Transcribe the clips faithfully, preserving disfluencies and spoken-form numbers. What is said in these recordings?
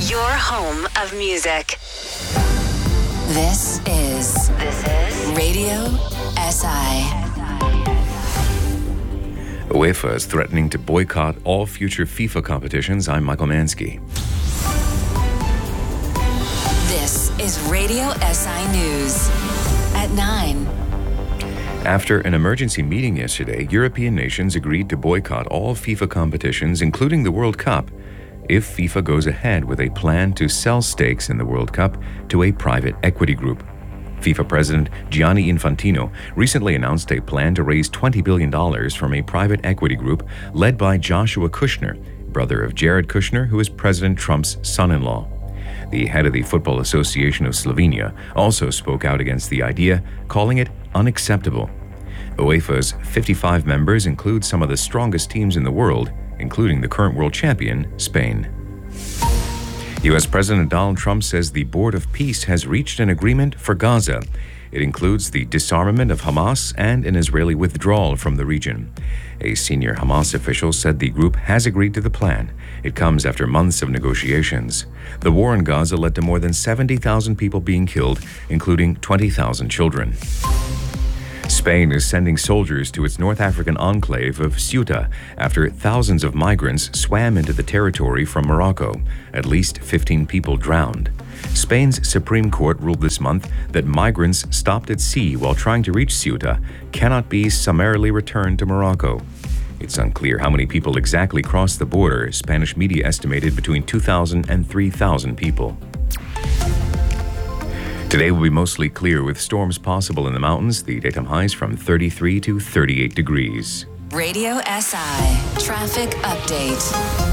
Your home of music. This is This is Radio S I. UEFA is threatening to boycott all future FIFA competitions. I'm Michael Mansky. This is Radio S I News at nine. After an emergency meeting yesterday, European nations agreed to boycott all FIFA competitions, including the World Cup, if FIFA goes ahead with a plan to sell stakes in the World Cup to a private equity group. FIFA President Gianni Infantino recently announced a plan to raise twenty billion dollars from a private equity group led by Joshua Kushner, brother of Jared Kushner, who is President Trump's son-in-law. The head of the Football Association of Slovenia also spoke out against the idea, calling it unacceptable. UEFA's fifty-five members include some of the strongest teams in the world, including the current world champion, Spain. U S President Donald Trump says the Board of Peace has reached an agreement for Gaza. It includes the disarmament of Hamas and an Israeli withdrawal from the region. A senior Hamas official said the group has agreed to the plan. It comes after months of negotiations. The war in Gaza led to more than seventy thousand people being killed, including twenty thousand children. Spain is sending soldiers to its North African enclave of Ceuta after thousands of migrants swam into the territory from Morocco. At least fifteen people drowned. Spain's Supreme Court ruled this month that migrants stopped at sea while trying to reach Ceuta cannot be summarily returned to Morocco. It's unclear how many people exactly crossed the border. Spanish media estimated between two thousand and three thousand people. Today will be mostly clear with storms possible in the mountains. The daytime highs from thirty-three to thirty-eight degrees. Radio S I Traffic Update.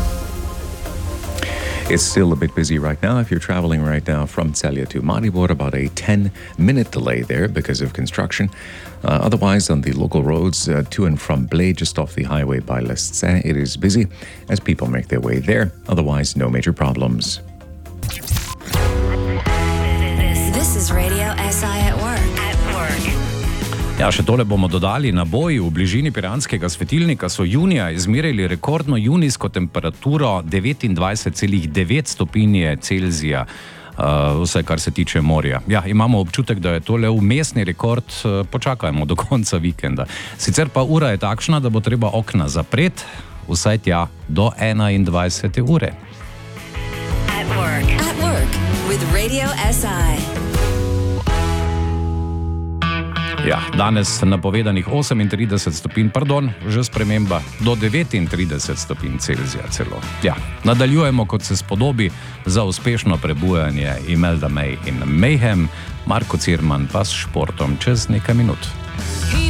It's still a bit busy right now. If you're traveling right now from Celje to Maribor, about a ten-minute delay there because of construction. Uh, otherwise, on the local roads uh, to and from Bled, just off the highway by Lescin, it is busy as people make their way there. Otherwise, no major problems. This is Radio S I at work. At work. Ja, še tole bomo dodali. Naboji v bližini piranskega svetilnika so junija izmerili rekordno junijsko temperaturo devetindvajset celih devet stopinje Celzija, uh, vse kar se tiče morja. Ja, imamo občutek, da je tole umestni rekord, uh, počakajmo do konca vikenda. Sicer pa ura je takšna, da bo treba okna zapreti, vsaj tja do enaindvajsete ure. At work. At work with Radio S I. Ja, danes napovedanih osemintrideset stopinj, pardon, že sprememba, do devetintrideset stopinj Celzija celo. Ja, nadaljujemo, kot se spodobi, za uspešno prebujanje Imelda May in Mayhem, Marko Cirman pa s športom čez nekaj minut.